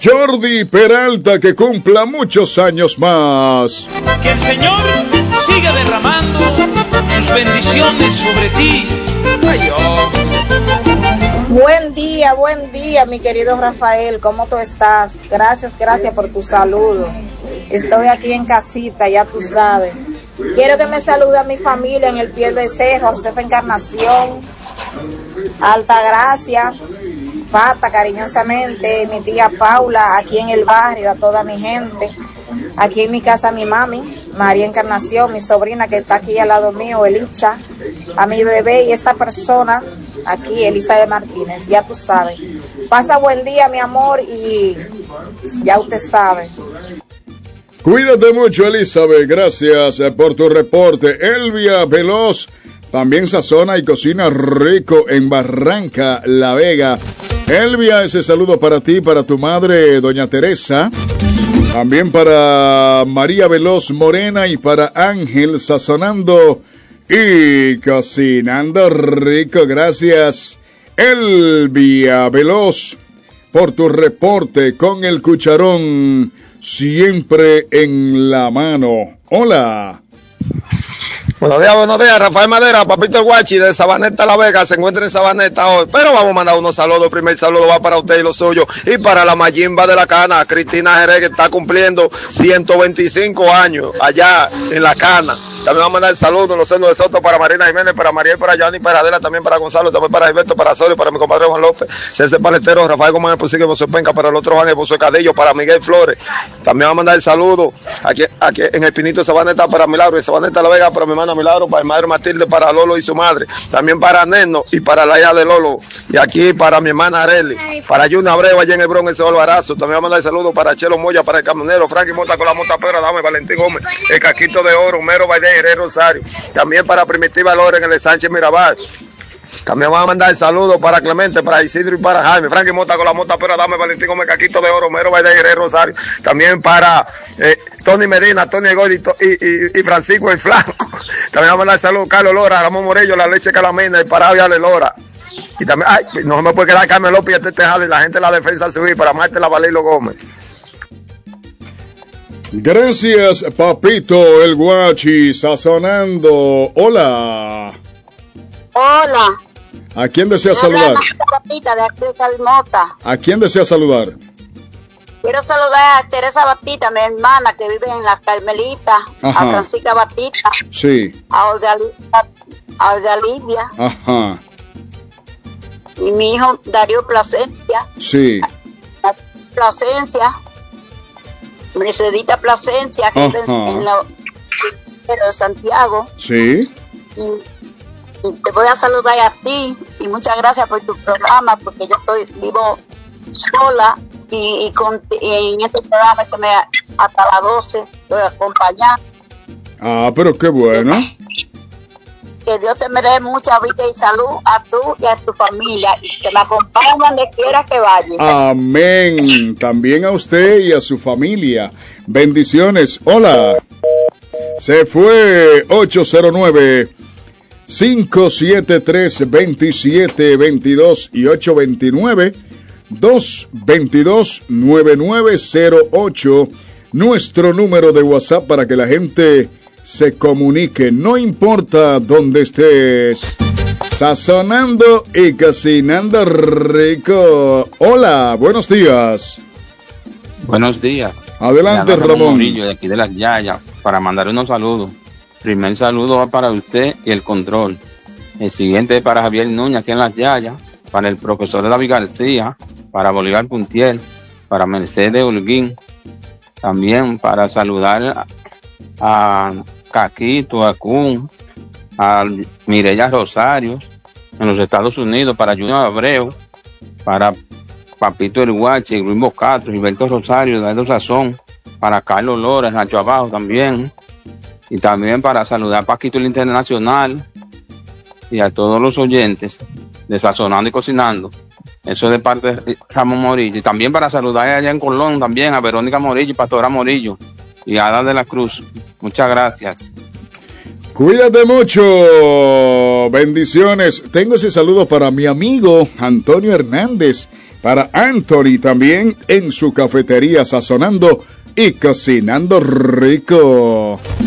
Jordi Peralta, que cumpla muchos años más. Que el Señor siga derramando sus bendiciones sobre ti. Ay, oh. Buen día, mi querido Rafael, ¿cómo tú estás? Gracias por tu saludo. Estoy aquí en casita, ya tú sabes. Quiero que me salude a mi familia en el pie de cerro, Josefa Encarnación, Altagracia, Fata, cariñosamente, mi tía Paula, aquí en el barrio, a toda mi gente. Aquí en mi casa mi mami, María Encarnación, mi sobrina que está aquí al lado mío, Elicha, a mi bebé y esta persona aquí, Elizabeth Martínez, ya tú sabes. Pasa buen día, mi amor, y ya usted sabe. Cuídate mucho, Elizabeth, gracias por tu reporte. Elvia Veloz también sazona y cocina rico en Barranca La Vega. Elvia, ese saludo para ti, para tu madre, doña Teresa. También para María Veloz Morena y para Ángel, sazonando y cocinando rico. Gracias, Elvia Veloz, por tu reporte con el cucharón siempre en la mano. Hola. Buenos días, Rafael Madera, Papito el Guachi de Sabaneta La Vega, se encuentra en Sabaneta hoy, pero vamos a mandar unos saludos. El primer saludo va para usted y los suyos, y para la Mayimba de la Cana, Cristina Jerez, que está cumpliendo 125 años allá en la Cana. También vamos a mandar saludos, los senos de Soto, para Marina Jiménez, para Mariel, para Joanny, para Adela, también para Gonzalo, también para Gilberto, para Sorio, para mi compadre Juan López, César Paletero, Rafael Gómez Posible, José Penca, para el otro Juan, José Cadillo, para Miguel Flores. También vamos a mandar saludos aquí en el Pinito de Sabaneta, para Milagro, en Sabaneta La Vega, para mi hermana Milagro, para el madre Matilde, para Lolo y su madre, también para Neno y para la hija de Lolo, y aquí para mi hermana Areli, para Yuna Abreu allá en el Bronx, ese Albarazo. También vamos a dar saludos para Chelo Moya, para el camionero, Frankie Mota con la mota pera, dame Valentín Gómez, el Caquito de Oro, Mero Baile, Herrero Rosario, también para Primitiva Lore en el Sánchez Mirabal. También vamos a mandar saludos para Clemente, para Isidro y para Jaime, Frankie Mota con la mota pera, dame Valentín Gómez, Caquito de Oro, Mero Baile, Herrero Rosario, también para Tony Medina, Tony Goy y Francisco el Flanco. También vamos a mandar saludos a Carlos Lora, Ramón Morello, La Leche Calamina, el Parado y Ale Lora. Y también, no se me puede quedar Carmen López y este Tejada y la gente de la Defensa Civil, para Marte La Valilo Gómez. Gracias, Papito el Guachi, sazonando. Hola. Hola. ¿A quién desea saludar? ¿A quién desea saludar? Quiero saludar a Teresa Batista, mi hermana que vive en Las Carmelitas, a Francisca Batista, sí, a Olga Lidia, ajá, y mi hijo Darío Plasencia, sí, Mercedita Plasencia, que vive en la de Santiago, sí, y te voy a saludar a ti y muchas gracias por tu programa, porque yo vivo sola y en este programa que hasta las 12 estoy acompañando. Ah, pero qué bueno. Que Dios te me dé mucha vida y salud a tú y a tu familia, y que me acompañen donde quiera que vaya. Amén. También a usted y a su familia. Bendiciones. Hola. Se fue 809-573-2722 y 829-222-9908. Nuestro número de WhatsApp para que la gente se comunique, no importa dónde estés. Sazonando y cocinando rico. Hola, buenos días. Buenos días. Adelante, Ramón Murillo, de aquí de Las Yayas, para mandar unos saludos. Primer saludo va para usted y el control. El siguiente es para Javier Núñez, aquí en Las Yayas, para el profesor David García, para Bolívar Puntiel, para Mercedes Holguín. También para saludar a Caquito, a Kun, a Mireya Rosario en los Estados Unidos, para Junior Abreu, para Papito el Guache, Luis Bocastro, Gilberto Rosario, Eduardo Sazón, para Carlos Lora, Nacho Abajo también, y también para saludar a Paquito el Internacional y a todos los oyentes de Sazonando y Cocinando. Eso es de parte de Ramón Morillo. Y también para saludar allá en Colón también a Verónica Morillo y Pastora Morillo y a Ada de la Cruz. Muchas gracias. Cuídate mucho. Bendiciones. Tengo ese saludo para mi amigo Antonio Hernández, para Anthony también en su cafetería, sazonando y cocinando rico.